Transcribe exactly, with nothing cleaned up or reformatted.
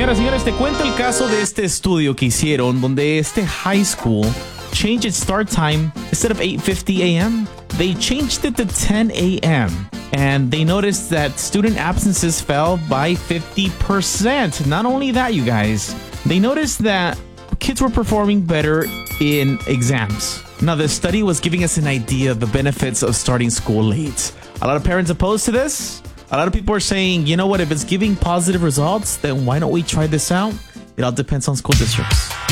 Señoras y señores, te cuento el caso de este estudio que hicieron donde este high school changed its start time. Instead of eight fifty a.m., they changed it to ten a.m. And they noticed that student absences fell by fifty percent. Not only that, you guys, they noticed that kids were performing better in exams. Now, this study was giving us an idea of the benefits of starting school late. A lot of parents opposed to this. A lot of people are saying, you know what, if it's giving positive results, then why don't we try this out? It all depends on school districts.